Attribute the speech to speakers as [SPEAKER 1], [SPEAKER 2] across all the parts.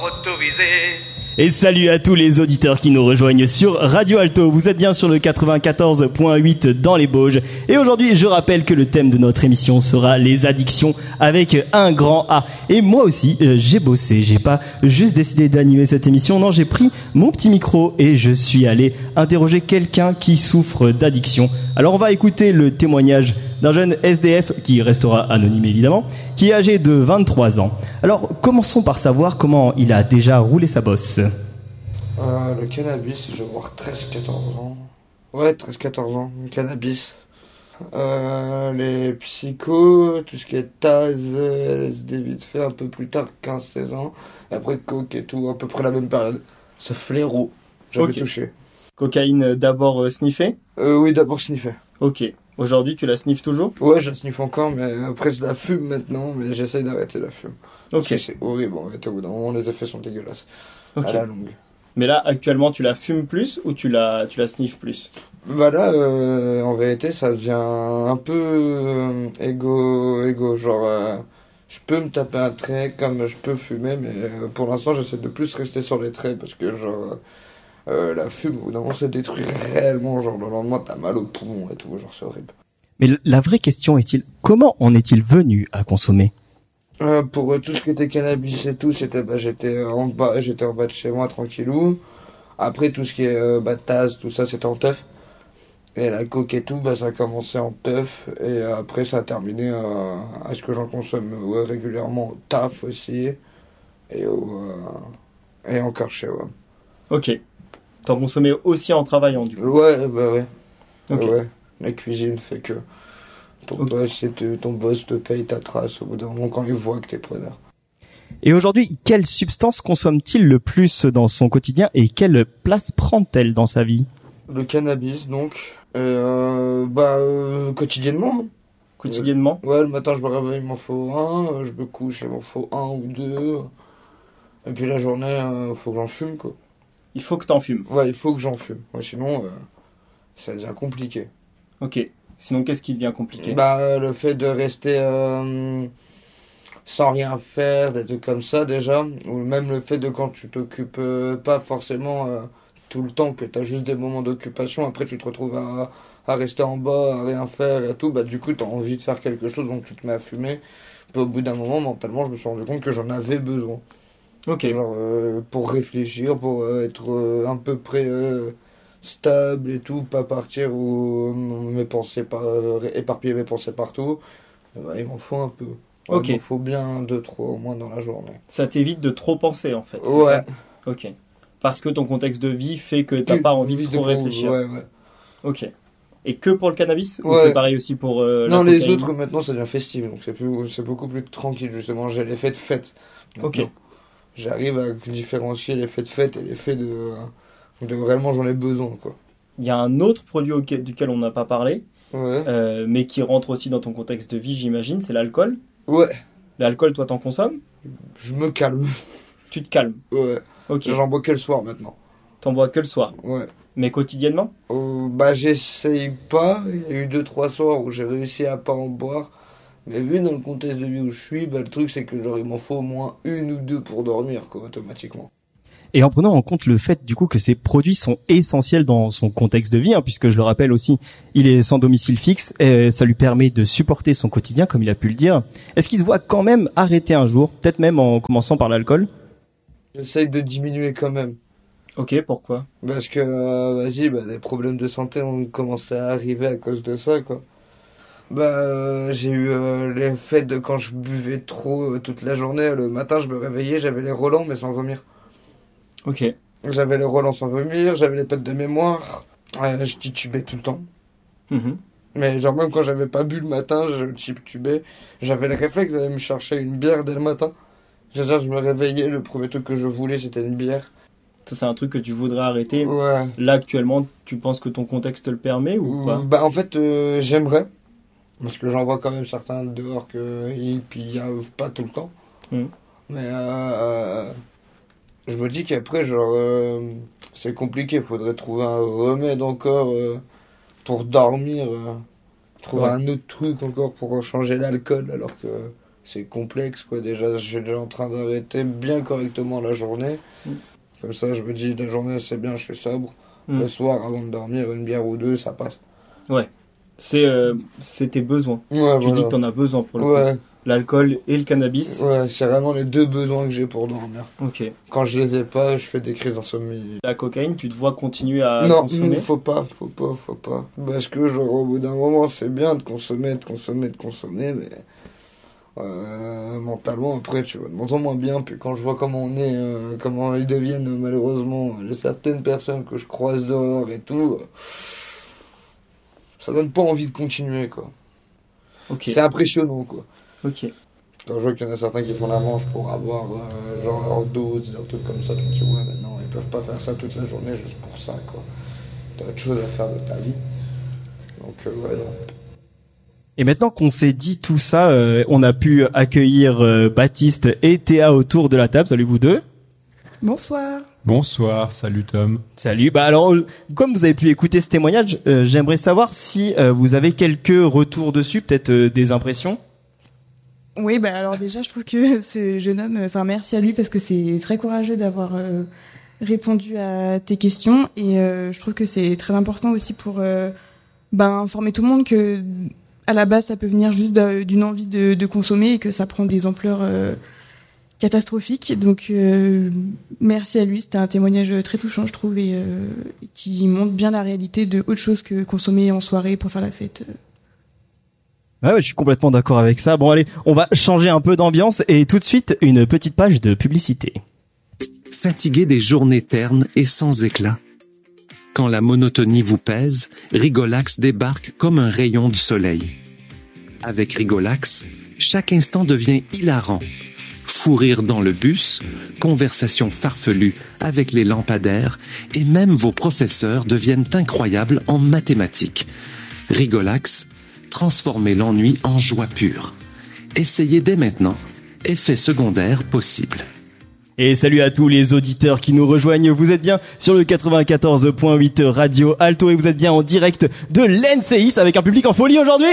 [SPEAKER 1] motorisé.
[SPEAKER 2] Et salut à tous les auditeurs qui nous rejoignent sur Radio Alto. Vous êtes bien sur le 94.8 dans les Bauges. Et aujourd'hui, je rappelle que le thème de notre émission sera les addictions avec un grand A. Et moi aussi, j'ai bossé. J'ai pas juste décidé d'animer cette émission. Non, j'ai pris mon petit micro et je suis allé interroger quelqu'un qui souffre d'addiction. Alors on va écouter le témoignage d'un jeune SDF qui restera anonyme évidemment, qui est âgé de 23 ans. Alors commençons par savoir comment il a déjà roulé sa bosse.
[SPEAKER 3] Le cannabis, je vais avoir 13-14 ans. Ouais, 13-14 ans, le cannabis. Les psychos, tout ce qui est Taz, LSD vite fait, un peu plus tard, 15-16 ans. Et après coke et tout, à peu près la même période. Ce fléau, j'avais touché.
[SPEAKER 2] Cocaïne d'abord sniffée ?
[SPEAKER 3] Oui, d'abord sniffé.
[SPEAKER 2] Ok. Aujourd'hui, tu la sniffes toujours ?
[SPEAKER 3] Ouais, je la sniffe encore, mais après je la fume maintenant, mais j'essaye d'arrêter la fume.
[SPEAKER 2] Ok.
[SPEAKER 3] C'est horrible, en fait, au bout d'un moment, les effets sont dégueulasses.
[SPEAKER 2] Ok.
[SPEAKER 3] À la longue.
[SPEAKER 2] Mais là, actuellement, tu la fumes plus ou tu la sniffes plus ?
[SPEAKER 3] Bah là, en vérité, ça devient un peu égo, genre, je peux me taper un trait comme je peux fumer, mais pour l'instant, j'essaie de plus rester sur les traits, parce que, genre, la fume, au bout d'un moment, se détruit réellement, genre, le lendemain, t'as mal au poumon et tout, genre, c'est horrible.
[SPEAKER 2] Mais la vraie question est-il, comment en est-il venu à consommer ?
[SPEAKER 3] Pour tout ce qui était cannabis et tout, c'était j'étais en bas de chez moi tranquillou. Après tout ce qui est Taz, tout ça c'était en teuf. Et la coke et tout, ça a commencé en teuf et après ça a terminé à ce que j'en consomme régulièrement au taf aussi et encore chez moi.
[SPEAKER 2] Ok. T'en consommais aussi en travaillant du coup ?
[SPEAKER 3] Ouais, ouais.
[SPEAKER 2] Ok.
[SPEAKER 3] Ouais. La cuisine fait que ton boss te paye ta trace au bout d'un moment quand il voit que t'es preneur.
[SPEAKER 2] Et aujourd'hui, quelle substance consomme-t-il le plus dans son quotidien et quelle place prend-elle dans sa vie ?
[SPEAKER 3] Le cannabis, donc. Quotidiennement.
[SPEAKER 2] Quotidiennement ?
[SPEAKER 3] Ouais, le matin, je me réveille, il m'en faut un. Je me couche, il m'en faut un ou deux. Et puis la journée, faut que j'en fume, quoi.
[SPEAKER 2] Il faut que t'en fumes.
[SPEAKER 3] Ouais, il faut que j'en fume. Ouais, sinon, ça devient compliqué.
[SPEAKER 2] Ok. Sinon, qu'est-ce qui devient compliqué ?
[SPEAKER 3] Le fait de rester sans rien faire, des trucs comme ça, déjà. Ou même le fait de quand tu t'occupes pas forcément tout le temps, que t'as juste des moments d'occupation, après tu te retrouves à rester en bas, à rien faire et tout, du coup t'as envie de faire quelque chose, donc tu te mets à fumer. Puis au bout d'un moment, mentalement, je me suis rendu compte que j'en avais besoin.
[SPEAKER 2] Ok.
[SPEAKER 3] Genre, pour réfléchir, pour être à peu près stable et tout, pas partir ou éparpiller mes pensées partout. Il m'en faut un peu. Ouais,
[SPEAKER 2] Ok.
[SPEAKER 3] il m'en faut bien 2-3 au moins dans la journée.
[SPEAKER 2] Ça t'évite de trop penser en fait.
[SPEAKER 3] Ouais.
[SPEAKER 2] Ça ? Ok. Parce que ton contexte de vie fait que t'as pas envie de trop réfléchir.
[SPEAKER 3] Ouais.
[SPEAKER 2] Ok. Et que pour le cannabis ? Ou
[SPEAKER 3] Ouais.
[SPEAKER 2] c'est pareil aussi pour la
[SPEAKER 3] non,
[SPEAKER 2] cocaïne ?
[SPEAKER 3] les autres maintenant ça devient festif, donc c'est beaucoup plus tranquille justement. J'ai l'effet de fête.
[SPEAKER 2] Ok.
[SPEAKER 3] Maintenant. J'arrive à différencier l'effet de fête et l'effet de vraiment j'en ai besoin, quoi.
[SPEAKER 2] Il y a un autre produit duquel on n'a pas parlé,
[SPEAKER 3] Ouais.
[SPEAKER 2] mais qui rentre aussi dans ton contexte de vie, j'imagine, c'est l'alcool.
[SPEAKER 3] Ouais.
[SPEAKER 2] L'alcool, toi, t'en consommes ?
[SPEAKER 3] Je me calme.
[SPEAKER 2] Tu te calmes.
[SPEAKER 3] Ouais.
[SPEAKER 2] Ok.
[SPEAKER 3] J'en bois que le soir maintenant.
[SPEAKER 2] T'en bois que le soir.
[SPEAKER 3] Ouais.
[SPEAKER 2] Mais quotidiennement ?
[SPEAKER 3] J'essaye pas. Il y a eu 2-3 soirs où j'ai réussi à pas en boire. Mais vu dans le contexte de vie où je suis, le truc c'est que genre il m'en faut au moins 1 ou 2 pour dormir, quoi, automatiquement.
[SPEAKER 2] Et en prenant en compte le fait du coup que ces produits sont essentiels dans son contexte de vie, puisque je le rappelle aussi, il est sans domicile fixe, et ça lui permet de supporter son quotidien comme il a pu le dire. Est-ce qu'il se voit quand même arrêter un jour, peut-être même en commençant par l'alcool ?
[SPEAKER 3] J'essaye de diminuer quand même.
[SPEAKER 2] Ok, pourquoi ?
[SPEAKER 3] Parce que, des problèmes de santé ont commencé à arriver à cause de ça, quoi. J'ai eu l'effet de quand je buvais trop toute la journée, le matin je me réveillais, j'avais les relents mais sans vomir.
[SPEAKER 2] Ok.
[SPEAKER 3] J'avais les relents sans vomir, j'avais les pertes de mémoire, je titubais tout le temps. Mais genre même quand j'avais pas bu le matin, je titubais, j'avais le réflexe d'aller me chercher une bière dès le matin. C'est-à-dire, je me réveillais, le premier truc que je voulais c'était une bière.
[SPEAKER 2] Ça, c'est un truc que tu voudrais arrêter.
[SPEAKER 3] Ouais.
[SPEAKER 2] Là, actuellement, tu penses que ton contexte le permet ou pas ?
[SPEAKER 3] En fait, j'aimerais. Parce que j'en vois quand même certains dehors qui n'y arrivent pas tout le temps. Mais je me dis qu'après, c'est compliqué. Il faudrait trouver un remède encore pour dormir. Trouver un autre truc encore pour changer l'alcool. Alors que c'est complexe, quoi. Déjà, je suis déjà en train d'arrêter bien correctement la journée. Comme ça, je me dis, la journée, c'est bien, je suis sobre. Le soir, avant de dormir, une bière ou deux, ça passe.
[SPEAKER 2] Ouais. C'est tes besoins.
[SPEAKER 3] Ouais,
[SPEAKER 2] Tu dis que t'en as besoin pour le coup. L'alcool et le cannabis.
[SPEAKER 3] Ouais, c'est vraiment les deux besoins que j'ai pour dormir.
[SPEAKER 2] Ok.
[SPEAKER 3] Quand je les ai pas, je fais des crises d'insomnie.
[SPEAKER 2] La cocaïne, tu te vois continuer à
[SPEAKER 3] non,
[SPEAKER 2] consommer?
[SPEAKER 3] Non, faut pas. Parce que genre, au bout d'un moment, c'est bien de consommer, mais mentalement, après, tu vois de moins en moins bien. Puis quand je vois comment on est, comment ils deviennent, malheureusement, les certaines personnes que je croise dehors et tout, ça donne pas envie de continuer, quoi.
[SPEAKER 2] Okay.
[SPEAKER 3] C'est impressionnant, quoi.
[SPEAKER 2] Ok.
[SPEAKER 3] Quand je vois qu'il y en a certains qui font la manche pour avoir genre leur dose, leur truc comme ça, tu te dis ouais, mais non, ils peuvent pas faire ça toute la journée juste pour ça, quoi. T'as autre chose à faire de ta vie. Donc ouais, non.
[SPEAKER 2] Et maintenant qu'on s'est dit tout ça, on a pu accueillir Baptiste et Théa autour de la table. Salut vous deux.
[SPEAKER 1] Bonsoir.
[SPEAKER 4] Bonsoir, salut Tom.
[SPEAKER 2] Salut. Bah alors, comme vous avez pu écouter ce témoignage, j'aimerais savoir si vous avez quelques retours dessus, peut-être des impressions.
[SPEAKER 1] Oui, bah alors déjà, je trouve que ce jeune homme, enfin merci à lui parce que c'est très courageux d'avoir répondu à tes questions et je trouve que c'est très important aussi pour informer tout le monde que à la base ça peut venir juste d'une envie de consommer et que ça prend des ampleurs catastrophiques. Donc merci à lui, c'était un témoignage très touchant, je trouve, et qui montre bien la réalité de autre chose que consommer en soirée pour faire la fête.
[SPEAKER 2] Ah ouais, je suis complètement d'accord avec ça. Bon allez, on va changer un peu d'ambiance et tout de suite une petite page de publicité.
[SPEAKER 5] Fatigué des journées ternes et sans éclat. Quand la monotonie vous pèse, Rigolax débarque comme un rayon de soleil. Avec Rigolax, chaque instant devient hilarant. Fou rire dans le bus, conversations farfelues avec les lampadaires et même vos professeurs deviennent incroyables en mathématiques. Rigolax, transformez l'ennui en joie pure. Essayez dès maintenant. Effet secondaire possible.
[SPEAKER 2] Et salut à tous les auditeurs qui nous rejoignent. Vous êtes bien sur le 94.8 Radio Alto et vous êtes bien en direct de l'NCIS avec un public en folie aujourd'hui.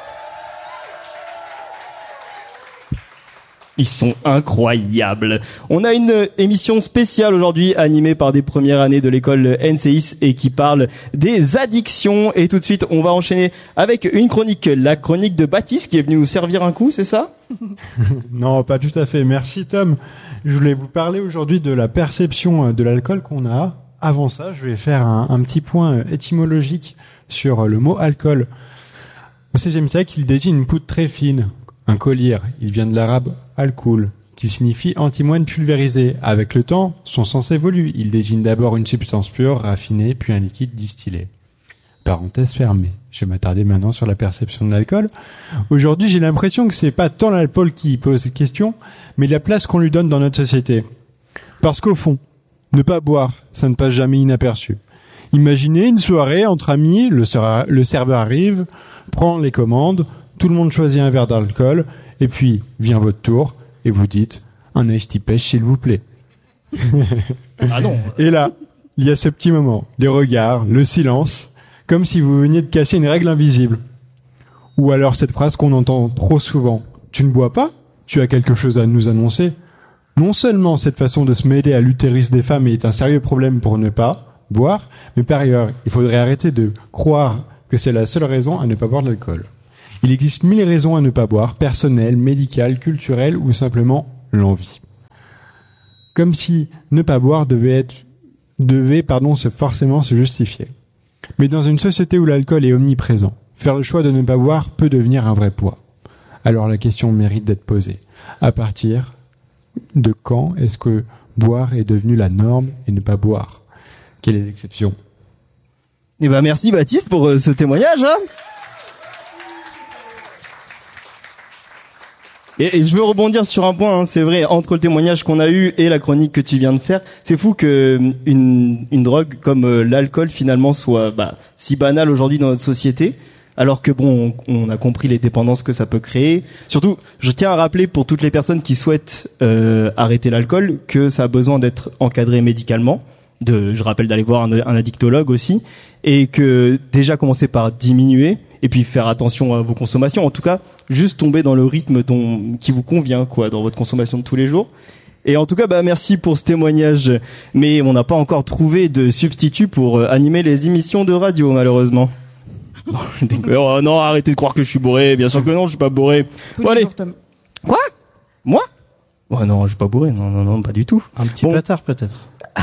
[SPEAKER 2] Ils sont incroyables. On a une émission spéciale aujourd'hui animée par des premières années de l'école NCIS et qui parle des addictions. Et tout de suite, on va enchaîner avec une chronique, la chronique de Baptiste qui est venu nous servir un coup, c'est ça?
[SPEAKER 4] Non, pas tout à fait. Merci Tom. Je voulais vous parler aujourd'hui de la perception de l'alcool qu'on a. Avant ça, je vais faire un petit point étymologique sur le mot alcool. Au XVIe siècle, il désigne une poudre très fine, un collier. Il vient de l'arabe alcool, qui signifie antimoine pulvérisé. Avec le temps, son sens évolue. Il désigne d'abord une substance pure, raffinée, puis un liquide distillé. Parenthèse fermée. Je vais m'attarder maintenant sur la perception de l'alcool. Aujourd'hui, j'ai l'impression que c'est pas tant l'alcool qui pose question, mais la place qu'on lui donne dans notre société. Parce qu'au fond, ne pas boire, ça ne passe jamais inaperçu. Imaginez une soirée entre amis, le serveur arrive, prend les commandes, tout le monde choisit un verre d'alcool, et puis vient votre tour, et vous dites « un iced tea pêche, s'il vous plaît ».
[SPEAKER 2] Ah non.
[SPEAKER 4] Et là, il y a ce petit moment, les regards, le silence, comme si vous veniez de casser une règle invisible. Ou alors cette phrase qu'on entend trop souvent. Tu ne bois pas? Tu as quelque chose à nous annoncer? Non seulement cette façon de se mêler à l'utérus des femmes est un sérieux problème pour ne pas boire, mais par ailleurs, il faudrait arrêter de croire que c'est la seule raison à ne pas boire de l'alcool. Il existe 1000 raisons à ne pas boire, personnelles, médicales, culturelles ou simplement l'envie. Comme si ne pas boire devait forcément se justifier. Mais dans une société où l'alcool est omniprésent, faire le choix de ne pas boire peut devenir un vrai poids. Alors la question mérite d'être posée. À partir de quand est-ce que boire est devenu la norme et ne pas boire? Quelle est l'exception?
[SPEAKER 2] Eh ben merci Baptiste pour ce témoignage. Hein. Et je veux rebondir sur un point, hein, c'est vrai, entre le témoignage qu'on a eu et la chronique que tu viens de faire, c'est fou que une drogue comme l'alcool finalement soit si banale aujourd'hui dans notre société, alors que bon, on a compris les dépendances que ça peut créer. Surtout, je tiens à rappeler pour toutes les personnes qui souhaitent arrêter l'alcool que ça a besoin d'être encadré médicalement. je rappelle d'aller voir un addictologue aussi, et que déjà commencer par diminuer et puis faire attention à vos consommations. En tout cas, juste tomber dans le rythme qui vous convient, quoi, dans votre consommation de tous les jours. Et en tout cas, merci pour ce témoignage. Mais on n'a pas encore trouvé de substitut pour animer les émissions de radio, malheureusement. Oh non, arrêtez de croire que je suis bourré. Bien sûr que non, je suis pas bourré. Bon, allez. Quoi? Moi? Oh non, je suis pas bourré. Non, pas du tout.
[SPEAKER 6] Un petit bâtard, peut-être.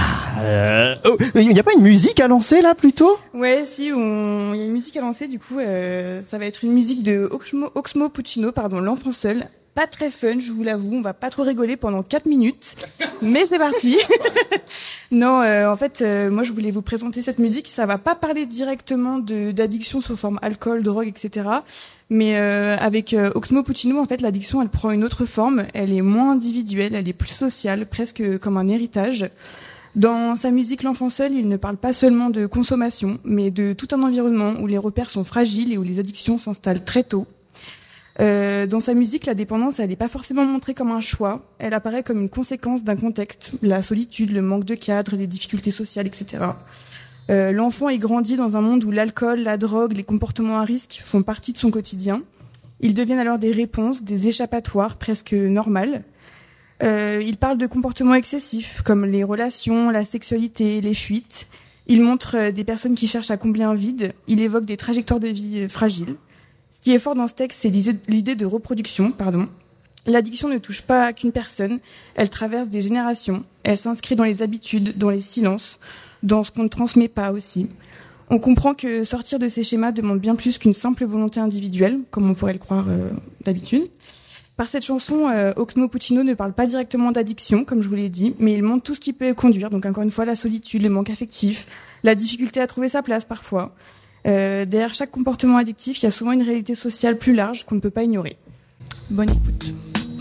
[SPEAKER 2] Il y a pas une musique à lancer là plutôt?
[SPEAKER 1] Ouais, si, il y a une musique à lancer. Du coup, ça va être une musique de Oxmo Puccino, l'Enfant Seul. Pas très fun, je vous l'avoue. On va pas trop rigoler pendant 4 minutes, mais c'est parti. Non, en fait, moi je voulais vous présenter cette musique. Ça va pas parler directement d'addiction sous forme alcool, drogue, etc. Mais avec Oxmo Puccino, en fait, l'addiction, elle prend une autre forme. Elle est moins individuelle, elle est plus sociale, presque comme un héritage. Dans sa musique L'Enfant Seul, il ne parle pas seulement de consommation, mais de tout un environnement où les repères sont fragiles et où les addictions s'installent très tôt. Dans sa musique, la dépendance, elle n'est pas forcément montrée comme un choix. Elle apparaît comme une conséquence d'un contexte, la solitude, le manque de cadre, les difficultés sociales, etc. L'enfant est grandi dans un monde où l'alcool, la drogue, les comportements à risque font partie de son quotidien. Ils deviennent alors des réponses, des échappatoires presque normales. Il parle de comportements excessifs comme les relations, la sexualité, les fuites. Il montre des personnes qui cherchent à combler un vide. Il évoque des trajectoires de vie fragiles. Ce qui est fort dans ce texte, c'est l'idée de reproduction. L'addiction ne touche pas qu'une personne, elle traverse des générations. Elle s'inscrit dans les habitudes, dans les silences, dans ce qu'on ne transmet pas aussi. On comprend que sortir de ces schémas demande bien plus qu'une simple volonté individuelle, comme on pourrait le croire d'habitude. Par cette chanson, Oxmo Puccino ne parle pas directement d'addiction, comme je vous l'ai dit, mais il montre tout ce qui peut conduire. Donc encore une fois, la solitude, le manque affectif, la difficulté à trouver sa place parfois. Derrière chaque comportement addictif, il y a souvent une réalité sociale plus large qu'on ne peut pas ignorer. Bonne écoute.